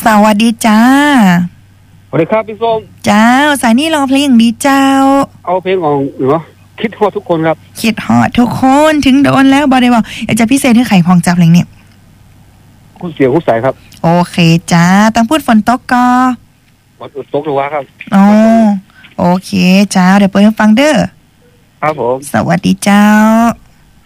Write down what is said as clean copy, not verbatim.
สวัสดีจ้าสวัสดีครับพี่ส้มเจ้าสายนี้ร้องเพลงอย่างดีเจ้าเอาเพลงของเนาะคิดฮอดทุกคนครับคิดฮอดทุกคนถึงโดนแล้วบอได้บอกอยากจะพิเศษให้ไข่พองจับเพลงเนี่ยคุณเสียงคุณใสครับโอเคจ้าต้องพูดฝนตกก็ฝนตกหรือวะครับอ๋อโอเคจ้าเดี๋ยวเปิดให้ฟังเด้อครับผมสวัสดีเจ้า